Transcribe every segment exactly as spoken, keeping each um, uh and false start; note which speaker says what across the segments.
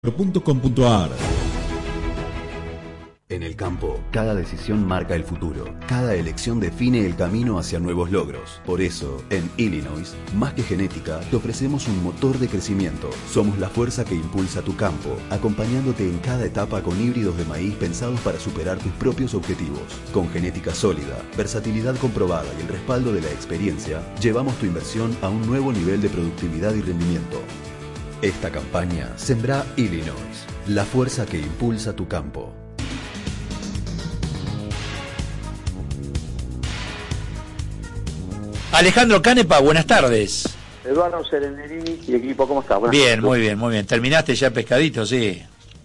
Speaker 1: punto com punto a r.
Speaker 2: En el campo, cada decisión marca el futuro. Cada elección define el camino hacia nuevos logros. Por eso, en Illinois, más que genética, te ofrecemos un motor de crecimiento. Somos la fuerza que impulsa tu campo, acompañándote en cada etapa con híbridos de maíz pensados para superar tus propios objetivos. Con genética sólida, versatilidad comprobada y el respaldo de la experiencia, llevamos tu inversión a un nuevo nivel de productividad y rendimiento. Esta campaña sembra Illinois, la fuerza que impulsa tu campo.
Speaker 3: Alejandro Canepa, buenas tardes.
Speaker 4: Eduardo Serenelini y equipo, ¿cómo estás? Buenas
Speaker 3: bien,
Speaker 4: tardes.
Speaker 3: Muy bien, muy bien. ¿Terminaste ya el pescadito? Sí.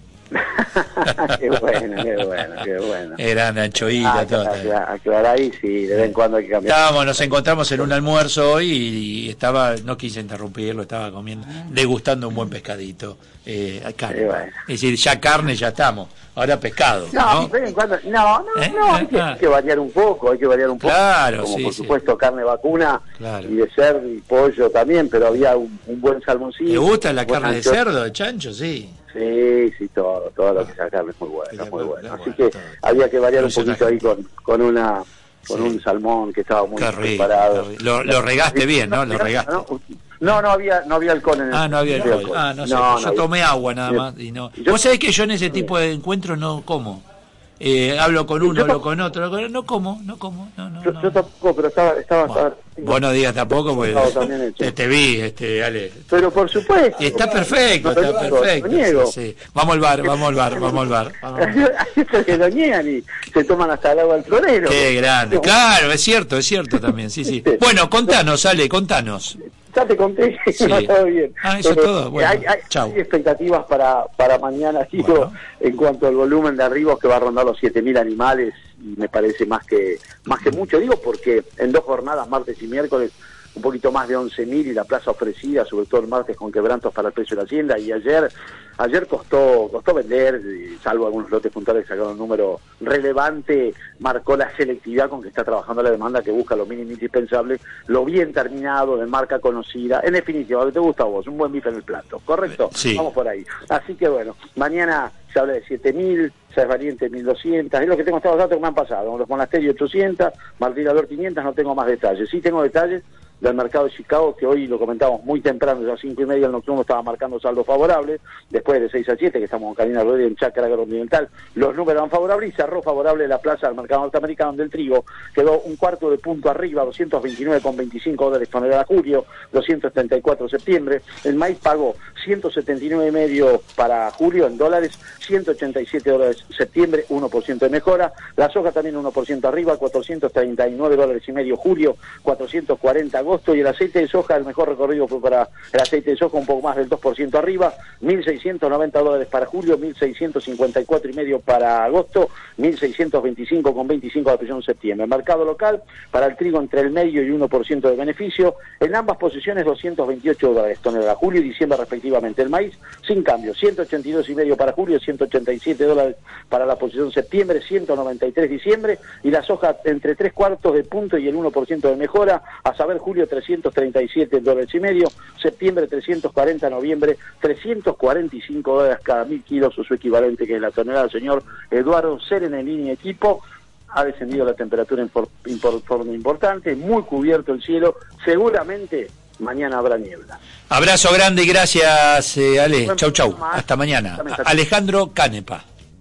Speaker 4: Qué bueno, qué bueno, qué bueno.
Speaker 3: Eran anchoitas,
Speaker 4: ah,
Speaker 3: todo.
Speaker 4: Aclarar ahí, sí, de vez en cuando hay que cambiar.
Speaker 3: Estábamos, nos encontramos en un almuerzo hoy y estaba, no quise interrumpirlo, estaba comiendo, degustando un buen pescadito. Eh, carne.
Speaker 4: Sí, bueno.
Speaker 3: Es decir, ya carne ya estamos, ahora pescado. No,
Speaker 4: no, de vez en cuando, no, no,
Speaker 3: ¿Eh?
Speaker 4: no hay, que, hay que variar un poco, hay que variar un poco.
Speaker 3: Claro,
Speaker 4: Como
Speaker 3: sí,
Speaker 4: por
Speaker 3: sí.
Speaker 4: supuesto carne vacuna,
Speaker 3: Claro.
Speaker 4: y de cerdo y pollo también, pero había un, un buen salmoncillo.
Speaker 3: ¿Te gusta la
Speaker 4: un buen
Speaker 3: carne de
Speaker 4: ancho-
Speaker 3: cerdo, de chancho? Sí.
Speaker 4: Sí, sí, todo, todo lo que sea carne es muy bueno, es muy bueno. Así que había que variar un poquito ahí con, con una con
Speaker 3: Sí.
Speaker 4: un salmón que estaba muy
Speaker 3: Qué rico,
Speaker 4: preparado.
Speaker 3: qué rico. Lo, lo regaste bien, ¿no? Lo regaste.
Speaker 4: No, no había no había alcohol en el
Speaker 3: Ah, no había
Speaker 4: no
Speaker 3: alcohol. Ah, no sé.
Speaker 4: No,
Speaker 3: Yo
Speaker 4: no
Speaker 3: tomé
Speaker 4: había.
Speaker 3: agua nada
Speaker 4: Bien.
Speaker 3: más y no.
Speaker 4: Yo-
Speaker 3: Vos sabés que yo en ese tipo de encuentros no como. Eh, hablo con uno,
Speaker 4: Yo
Speaker 3: hablo
Speaker 4: tam-
Speaker 3: con otro, hablo con- no como, no como, no, no.
Speaker 4: Yo,
Speaker 3: no.
Speaker 4: yo tampoco, pero estaba estaba,
Speaker 3: Bueno,
Speaker 4: estaba-
Speaker 3: vos no digas tampoco porque
Speaker 4: Estaba también hecho.
Speaker 3: te, te vi, este, Ale.
Speaker 4: Pero por supuesto.
Speaker 3: Está perfecto,
Speaker 4: No lo
Speaker 3: está
Speaker 4: niego,
Speaker 3: perfecto.
Speaker 4: lo niego.
Speaker 3: Sí, sí. Vamos al bar, vamos al bar, vamos al bar. vamos al bar.
Speaker 4: Hay estos que lo niegan y se toman hasta el agua del florero.
Speaker 3: Qué grande. Claro, es cierto, es cierto también, sí, sí. Bueno, contanos, Ale, contanos.
Speaker 4: Ya te conté que
Speaker 3: Sí.
Speaker 4: no está bien.
Speaker 3: Ah, eso es
Speaker 4: Eh,
Speaker 3: todo. Bueno,
Speaker 4: hay, hay-
Speaker 3: chau.
Speaker 4: hay expectativas para, para mañana, digo,
Speaker 3: Bueno.
Speaker 4: en cuanto al volumen de arribos que va a rondar los siete mil animales, y me parece más que más que mucho. Digo porque en dos jornadas, martes y miércoles, un poquito más de once mil y la plaza ofrecida, sobre todo el martes con quebrantos para el precio de la hacienda, y ayer ayer costó costó vender, y salvo algunos lotes puntuales que sacaron un número relevante, marcó la selectividad con que está trabajando la demanda, que busca lo mínimo indispensable, lo bien terminado, de marca conocida, en definitiva, lo que te gusta a vos, un buen bife en el plato, ¿correcto?
Speaker 3: Sí.
Speaker 4: Vamos por ahí. Así que bueno, mañana se habla de siete mil, ya es Valiente mil doscientos, es lo que tengo, estos datos que me han pasado, los Monasterios ochocientos, Martín Albert quinientos, no tengo más detalles, sí tengo detalles del mercado de Chicago, que hoy lo comentamos muy temprano, ya a las cinco y media el nocturno estaba marcando saldo favorable, después de seis a siete, que estamos con Karina Rodríguez en Chácara Continental, los números van favorables y cerró favorable la plaza del mercado norteamericano, donde el trigo quedó un cuarto de punto arriba, doscientos veintinueve con veinticinco dólares tonelada julio, doscientos treinta y cuatro septiembre, el maíz pagó ciento setenta y nueve y medio para julio en dólares, ciento ochenta y siete dólares septiembre, uno por ciento de mejora, la soja también uno por ciento arriba, cuatrocientos treinta y nueve dólares y medio julio, cuatrocientos cuarenta agosto, y el aceite de soja, el mejor recorrido fue para el aceite de soja, un poco más del dos por ciento arriba, mil seiscientos noventa dólares para julio, mil seiscientos cincuenta y cuatro y medio para agosto, mil seiscientos veinticinco con veinticinco de presión en septiembre. El mercado local, para el trigo entre el medio y uno por ciento de beneficio, en ambas posiciones doscientos veintiocho dólares tonelada julio y diciembre respectivamente. El maíz, sin cambio, ciento ochenta y dos y medio para julio, ciento ochenta y siete dólares para la posición septiembre, ciento noventa y tres diciembre, y la soja entre tres cuartos de punto y el uno por ciento de mejora, a saber julio trescientos treinta y siete dólares y medio, septiembre trescientos cuarenta, noviembre trescientos cuarenta y cinco dólares cada mil kilos, o su equivalente, que es la tonelada del señor Eduardo Serenelini equipo. Ha descendido la temperatura en for, in, por forma importante, muy cubierto el cielo, seguramente mañana habrá niebla.
Speaker 3: Abrazo grande y gracias, eh, Ale.
Speaker 4: Buen
Speaker 3: Chau, chau.
Speaker 4: programa.
Speaker 3: Hasta mañana.
Speaker 4: Hasta mañana.
Speaker 3: Alejandro Canepa.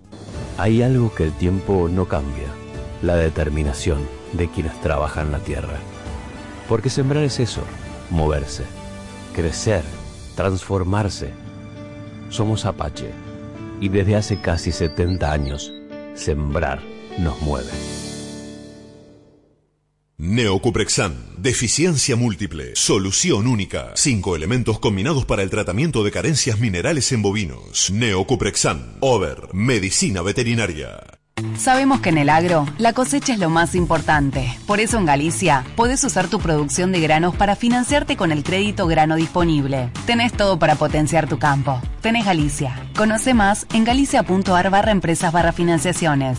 Speaker 2: Hay algo que el tiempo no cambia, la determinación de quienes trabajan la tierra. Porque sembrar es eso, moverse, crecer, transformarse. Somos Apache, y desde hace casi setenta años, sembrar nos mueve.
Speaker 1: Neocuprexan, deficiencia múltiple, solución única. Cinco elementos combinados para el tratamiento de carencias minerales en bovinos. Neocuprexan, Over, medicina veterinaria.
Speaker 5: Sabemos que en el agro, la cosecha es lo más importante. Por eso en Galicia, podés usar tu producción de granos para financiarte con el crédito grano disponible. Tenés todo para potenciar tu campo. Tenés Galicia. Conoce más en galicia.ar barra empresas barra financiaciones.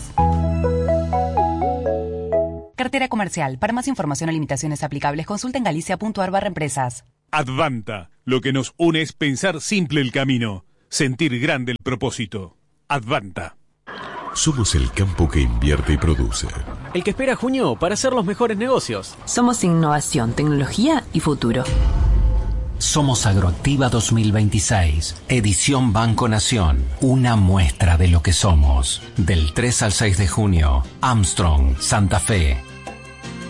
Speaker 5: Cartera comercial. Para más información o limitaciones aplicables, consulta en galicia.ar barra empresas.
Speaker 6: Advanta. Lo que nos une es pensar simple el camino. sentir grande el propósito. Advanta.
Speaker 1: Somos el campo que invierte y produce.
Speaker 7: El que espera junio para hacer los mejores negocios.
Speaker 8: Somos innovación, tecnología y futuro.
Speaker 9: Somos Agroactiva dos mil veintiséis, edición Banco Nación, una muestra de lo que somos. Del tres al seis de junio, Armstrong, Santa Fe,